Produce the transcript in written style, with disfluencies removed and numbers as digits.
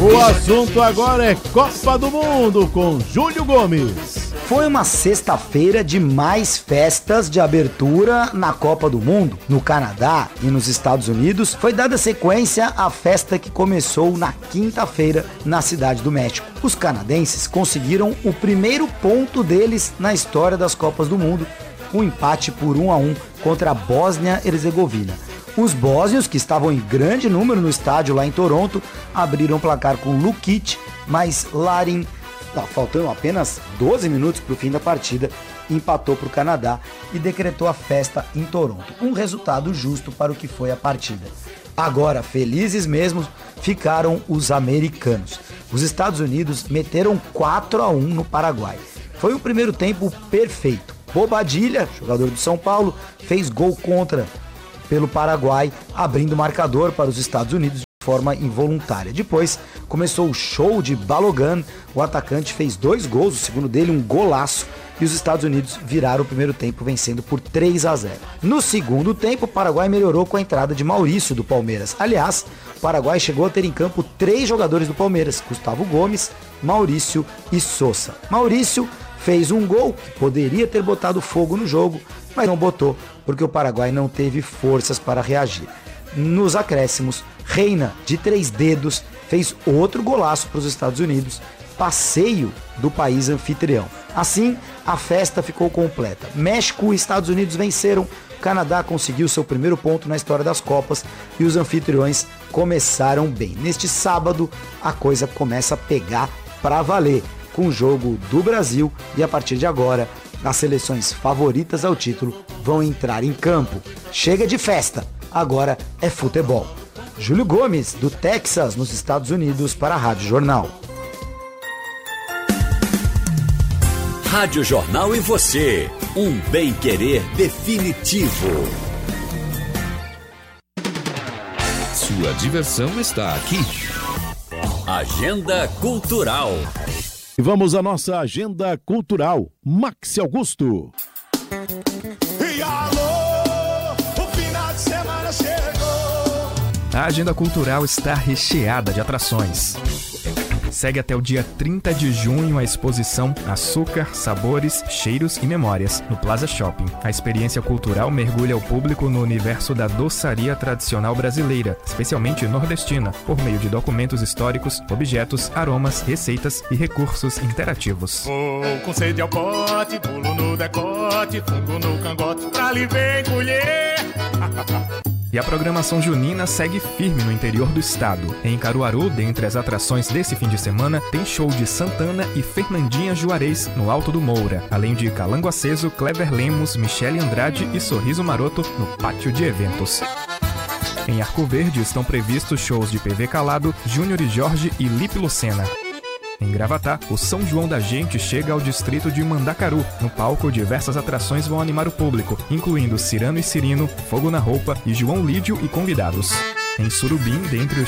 O assunto agora é Copa do Mundo com Júlio Gomes. Foi uma sexta-feira de mais festas de abertura na Copa do Mundo. No Canadá e nos Estados Unidos foi dada sequência à festa que começou na quinta-feira na Cidade do México. Os canadenses conseguiram o primeiro ponto deles na história das Copas do Mundo, um empate por 1-1 contra a Bósnia-Herzegovina. Os bósnios, que estavam em grande número no estádio lá em Toronto, abriram o placar com Lukic, mas Larin, faltando apenas 12 minutos para o fim da partida, empatou para o Canadá e decretou a festa em Toronto. Um resultado justo para o que foi a partida. Agora, felizes mesmo, ficaram os americanos. Os Estados Unidos meteram 4-1 no Paraguai. Foi um primeiro tempo perfeito. Bobadilla, jogador do São Paulo, fez gol contra pelo Paraguai, abrindo o marcador para os Estados Unidos de forma involuntária. Depois começou o show de Balogun, o atacante fez 2 gols, o segundo dele um golaço, e os Estados Unidos viraram o primeiro tempo vencendo por 3-0. No segundo tempo, o Paraguai melhorou com a entrada de Maurício do Palmeiras. Aliás, o Paraguai chegou a ter em campo 3 jogadores do Palmeiras, Gustavo Gomes, Maurício e Sousa. Maurício fez um gol que poderia ter botado fogo no jogo, mas não botou, porque o Paraguai não teve forças para reagir. Nos acréscimos, Reina, de 3 dedos, fez outro golaço para os Estados Unidos, passeio do país anfitrião. Assim, a festa ficou completa. México e Estados Unidos venceram, o Canadá conseguiu seu primeiro ponto na história das Copas e os anfitriões começaram bem. Neste sábado, a coisa começa a pegar para valer, com o jogo do Brasil, e a partir de agora, as seleções favoritas ao título vão entrar em campo. Chega de festa, agora é futebol. Júlio Gomes, do Texas, nos Estados Unidos, para a Rádio Jornal. Rádio Jornal e você, um bem-querer definitivo. Sua diversão está aqui. Agenda Cultural. E vamos à nossa agenda cultural. Maxi Augusto. E alô, o final de semana chegou. A agenda cultural está recheada de atrações. Segue até o dia 30 de junho a exposição Açúcar, Sabores, Cheiros e Memórias, no Plaza Shopping. A experiência cultural mergulha o público no universo da doçaria tradicional brasileira, especialmente nordestina, por meio de documentos históricos, objetos, aromas, receitas e recursos interativos. Vou com sede ao pote, pulo no decote, fungo no cangote, pra lhe vem colher. E a programação junina segue firme no interior do estado. Em Caruaru, dentre as atrações desse fim de semana, tem show de Santana e Fernandinha Juarez no Alto do Moura, além de Calango Aceso, Clever Lemos, Michele Andrade e Sorriso Maroto no Pátio de Eventos. Em Arco Verde estão previstos shows de PV Calado, Júnior e Jorge e Lipe Lucena. Em Gravatá, o São João da Gente chega ao distrito de Mandacaru. No palco, diversas atrações vão animar o público, incluindo Cirano e Cirino, Fogo na Roupa e João Lídio e convidados. Em Surubim, dentre os